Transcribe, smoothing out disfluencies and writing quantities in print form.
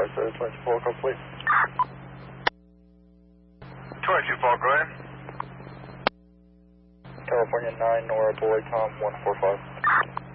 Sarasota 24, complete. 22-4, go ahead. California 9, Nora, Boy, Tom 145.